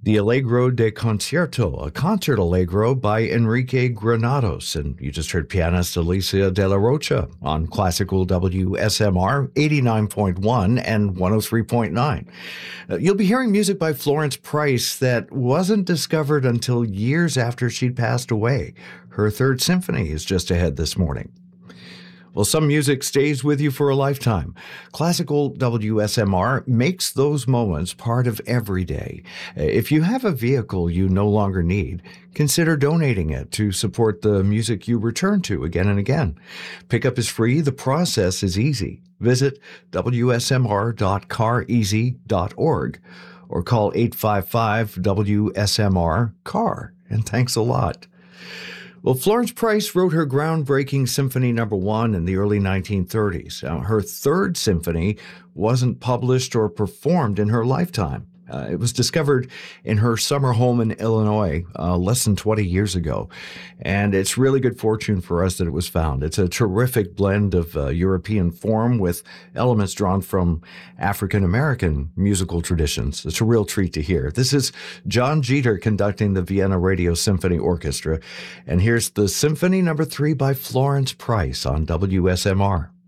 the Allegro de Concierto, a concert allegro by Enrique Granados. And you just heard pianist Alicia de la Rocha on classical WSMR 89.1 and 103.9. You'll be hearing music by Florence Price that wasn't discovered until years after she'd passed away. Her third symphony is just ahead this morning. Well, some music stays with you for a lifetime. Classical WSMR makes those moments part of every day. If you have a vehicle you no longer need, consider donating it to support the music you return to again and again. Pickup is free. The process is easy. Visit wsmr.careasy.org or call 855-WSMR-CAR. And thanks a lot. Well, Florence Price wrote her groundbreaking Symphony No. 1 in the early 1930s. Her third symphony wasn't published or performed in her lifetime. It was discovered in her summer home in Illinois less than 20 years ago. And it's really good fortune for us that it was found. It's a terrific blend of European form with elements drawn from African-American musical traditions. It's a real treat to hear. This is John Jeter conducting the Vienna Radio Symphony Orchestra. And here's the Symphony No. 3 by Florence Price on WSMR.